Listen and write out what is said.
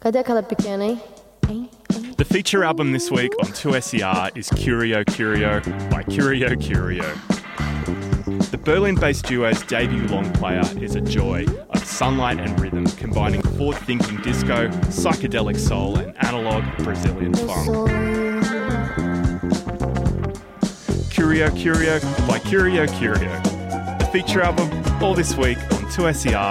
Cadê aquela pequena, hein? The feature album this week on 2SER is Curio Curio by Curio Curio. The Berlin-based duo's debut long player is a joy of sunlight and rhythm, combining forward-thinking disco, psychedelic soul and analogue Brazilian funk. Curio Curio by Curio Curio. The feature album all this week on 2SER